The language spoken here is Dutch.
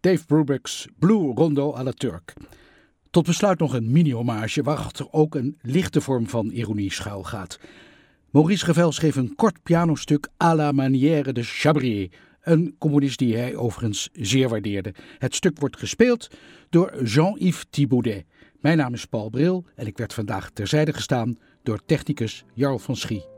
Dave Brubeck's Blue Rondo à la Turk. Tot besluit nog een mini-hommage waarachter ook een lichte vorm van ironie schuilgaat. Maurice Ravel schreef een kort pianostuk à la manière de Chabrier, een componist die hij overigens zeer waardeerde. Het stuk wordt gespeeld door Jean-Yves Thibaudet. Mijn naam is Paul Bril en ik werd vandaag terzijde gestaan door technicus Jarl van Schie.